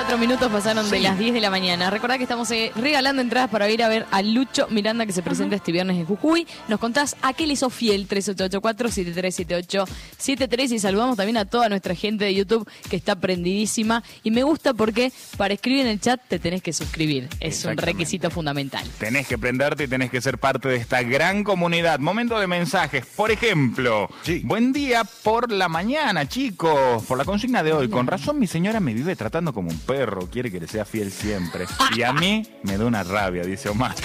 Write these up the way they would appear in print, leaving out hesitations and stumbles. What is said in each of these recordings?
4 minutos pasaron de las 10 de la mañana. Recordá que estamos regalando entradas para ir a ver a Lucho Miranda, que se presenta este viernes en Jujuy. Nos contás a qué le hizo fiel, 3884-737873. Y saludamos también a toda nuestra gente de YouTube que está prendidísima. Y me gusta porque para escribir en el chat te tenés que suscribir. Es un requisito fundamental. Tenés que prenderte y tenés que ser parte de esta gran comunidad. Momento de mensajes. Por ejemplo, buen día por la mañana, chicos. Por la consigna de hoy. Con razón mi señora me vive tratando como un perro. Quiere que le sea fiel siempre. Y a mí me da una rabia, dice Omar.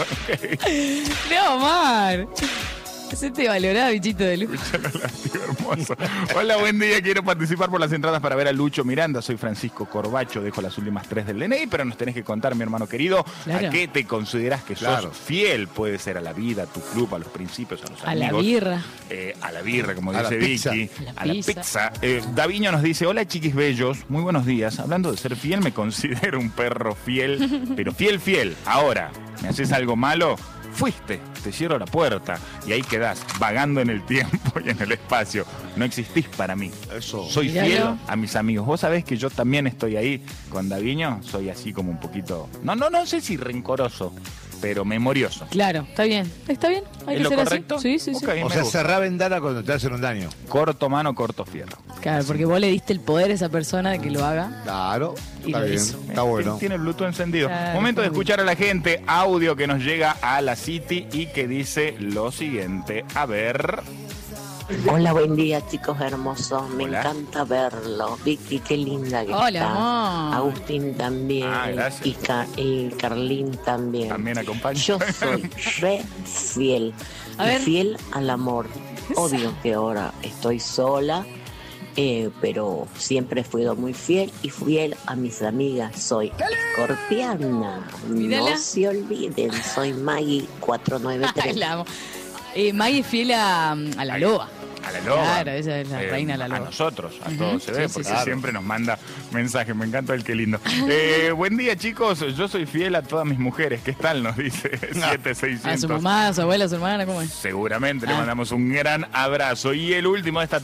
No, Omar. Hacete valorar, bichito de luz. Hermoso. Hola, buen día. Quiero participar por las entradas para ver a Lucho Miranda. Soy Francisco Corbacho. Dejo las últimas 3 del DNI, pero nos tenés que contar, mi hermano querido, ¿a qué te considerás que sos fiel? Puede ser a la vida, a tu club, a los principios, a los amigos. A la birra. A la birra, como dice Vicky. A la pizza. Daviño nos dice, hola chiquis bellos, muy buenos días. Hablando de ser fiel, me considero un perro fiel, pero fiel. Ahora, ¿me haces algo malo? Fuiste, te cierro la puerta y ahí quedás vagando en el tiempo y en el espacio. No existís para mí. Eso. Soy fiel a mis amigos. Vos sabés que yo también estoy ahí con Daviño. Soy así como un poquito, no sé si rencoroso, pero memorioso. Claro, está bien. Está bien. Hay que ¿Es lo ser correcto? Así. Sí. Okay, o sea, cerrá ventana cuando te hacen un daño. Corto mano, corto fierro. Claro, porque vos le diste el poder a esa persona de que lo haga. Claro, Y está lo bien, hizo. está bueno. Tiene el Bluetooth encendido. Claro, Momento de está bien. escuchar a la gente. Audio que nos llega a la City y que dice lo siguiente. A ver. Hola, buen día, chicos hermosos. Me Hola. encanta verlo. Vicky, qué linda que Hola, está. amor. Agustín también. Gracias. Y Carlín también. También acompaña. Yo soy re fiel. A ver. Fiel al amor. Obvio que ahora estoy sola, pero siempre he sido muy fiel y fiel a mis amigas. Soy escorpiana. Mírala. No se olviden, soy Maggie 493. Ay, la amo. Maggie es fiel a la loba. A la loba. Claro, ella es la reina de la loba. A nosotros, a todos se ve, Sí, porque sí, siempre nos manda mensajes. Me encanta el que lindo. Buen día, chicos. Yo soy fiel a todas mis mujeres. ¿Qué tal? Nos dice 7600. A su mamá, a su abuela, a su hermana, ¿cómo es? Seguramente le mandamos un gran abrazo. Y el último de esta